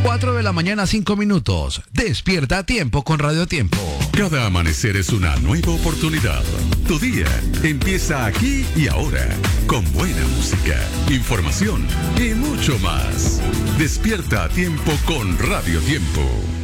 4 de la mañana, 5 minutos. Despierta a tiempo con Radio Tiempo. Cada amanecer es una nueva oportunidad. Tu día empieza aquí y ahora, con buena música, información y mucho más. Despierta a tiempo con Radio Tiempo.